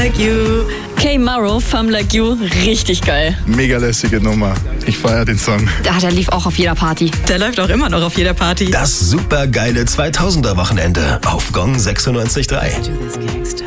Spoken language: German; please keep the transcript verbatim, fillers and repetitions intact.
Like You. Kay Morrow, Femme Like You, richtig geil. Mega lässige Nummer. Ich feiere den Song. Ah, der lief auch auf jeder Party. Der läuft auch immer noch auf jeder Party. Das supergeile zweitausender Wochenende auf Gong sechsundneunzig Komma drei.